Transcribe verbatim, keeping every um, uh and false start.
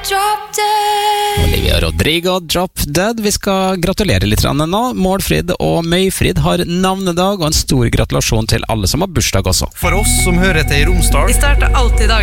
drop dead. Olivia Rodrigo, Drop Dead. Vi skal gratulere litt nå. Målfrid og Møyfrid har navnedag, og en stor gratulasjon til alle som har bursdag også. For oss som hører til i Romsdal Vi starter alltid dagen